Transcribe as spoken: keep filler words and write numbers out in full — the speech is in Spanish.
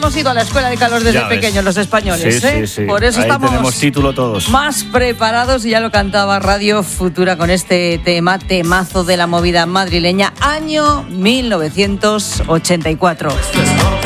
hemos ido a la escuela de calor desde pequeños los españoles, sí, ¿eh? Sí, sí. Por eso ahí estamos tenemos título todos. Más preparados, y ya lo cantaba Radio Futura con este tema, temazo de la movida madrileña, año mil novecientos ochenta y cuatro.